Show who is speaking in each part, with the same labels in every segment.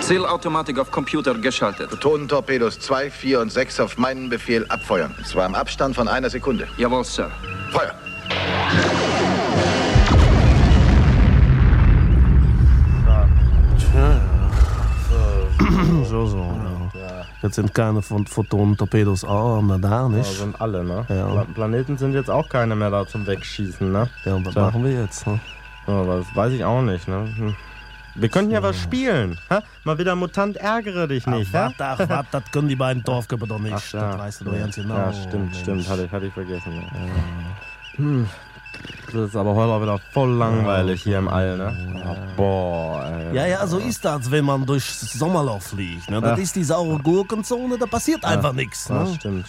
Speaker 1: Zielautomatik auf Computer geschaltet.
Speaker 2: Protonentorpedos 2, 4 und 6 auf meinen Befehl abfeuern. Und zwar im Abstand von 1 Sekunde.
Speaker 1: Jawohl, Sir.
Speaker 2: Feuer!
Speaker 3: So. Ja. Jetzt sind keine von Photonen-Torpedos da, nicht?
Speaker 4: Ja, sind alle, ne?
Speaker 3: Ja.
Speaker 4: Planeten sind jetzt auch keine mehr da zum Wegschießen, ne?
Speaker 3: Ja, und was machen wir jetzt? Ne?
Speaker 4: Ja, das weiß ich auch nicht, ne? Wir könnten ja was spielen, hä? Mal wieder Mutant, ärgere dich nicht, hä?
Speaker 3: Warte, das können die beiden Dorfköpfe doch nicht.
Speaker 4: Ach, ja.
Speaker 3: Das weißt du doch ganz genau.
Speaker 4: Ja, stimmt, hatte ich vergessen. Ja. Das ist aber heute auch wieder voll langweilig hier im All, ne? Boah, ey.
Speaker 3: Ja, so ist das, wenn man durchs Sommerloch fliegt. Ne? Das ist die saure Gurkenzone, da passiert einfach nichts. Ne?
Speaker 4: Ja, stimmt.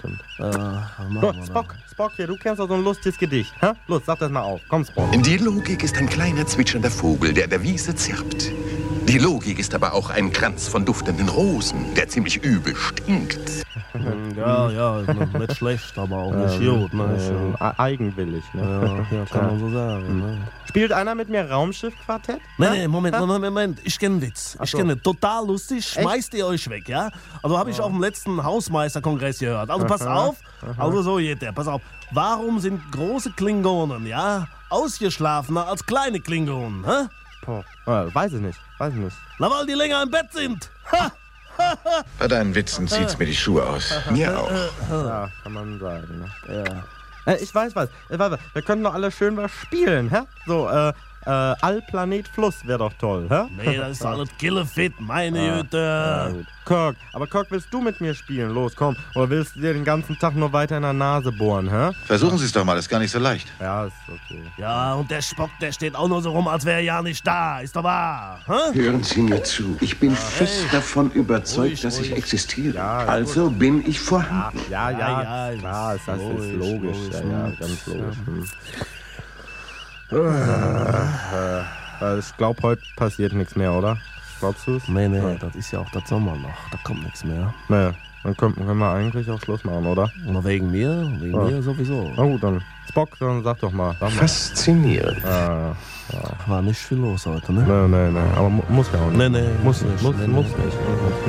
Speaker 4: Spock hier, du kennst doch so ein lustiges Gedicht. Hä? Los, sag das mal auf. Komm, Spock.
Speaker 5: Die Logik ist ein kleiner zwitschernder Vogel, der der Wiese zirpt. Die Logik ist aber auch ein Kranz von duftenden Rosen, der ziemlich übel stinkt.
Speaker 3: Ja, nicht schlecht, aber auch nicht gut. Ne?
Speaker 4: Eigenwillig, ne?
Speaker 3: Ja, kann man so sagen. Ne?
Speaker 4: Spielt einer mit mir Raumschiff-Quartett?
Speaker 3: Nee, Moment. Ich kenne Witz. Ich kenne total lustig. Schmeißt ihr euch weg, ja? Also habe ich auch im letzten Hausmeisterkongress gehört. Also pass auf. Also so geht der. Pass auf. Warum sind große Klingonen, ja, ausgeschlafener als kleine Klingonen, hä?
Speaker 4: Weiß ich nicht.
Speaker 3: Na, weil die länger im Bett sind.
Speaker 2: Bei deinen Witzen zieht's mir die Schuhe aus.
Speaker 5: Mir auch.
Speaker 4: Ja, kann man sagen, ne? Ja. Ich weiß was. Wir könnten doch alle schön was spielen, hä? So, Allplanet Fluss wäre doch toll, hä?
Speaker 3: Nee, das ist alles killefit, meine Güte.
Speaker 4: Ja, gut. Kirk, willst du mit mir spielen? Los, komm. Oder willst du dir den ganzen Tag nur weiter in der Nase bohren, hä?
Speaker 2: Versuchen Sie es doch mal, ist gar nicht so leicht.
Speaker 4: Ja, ist okay.
Speaker 3: Ja, und der Spock, der steht auch nur so rum, als wäre er ja nicht da. Ist doch wahr, hä?
Speaker 5: Hören Sie mir zu. Ich bin fest davon überzeugt, dass ich existiere.
Speaker 4: Ja,
Speaker 5: also bin ich vorhanden.
Speaker 4: Ja,
Speaker 3: Ja,
Speaker 4: klar, das ist logisch. Ja, ganz logisch. Ich glaube, heute passiert nichts mehr, oder? Glaubst du es?
Speaker 3: Nee, das ist ja auch das Sommerloch. Da kommt nichts mehr.
Speaker 4: Nee, dann können wir eigentlich auch Schluss machen, oder?
Speaker 3: Oder wegen mir sowieso.
Speaker 4: Na gut, dann Spock, dann sag doch mal.
Speaker 5: Faszinierend.
Speaker 3: War nicht viel los heute, ne?
Speaker 4: Nee, aber muss ja auch nicht.
Speaker 3: Nee,
Speaker 4: Muss nicht.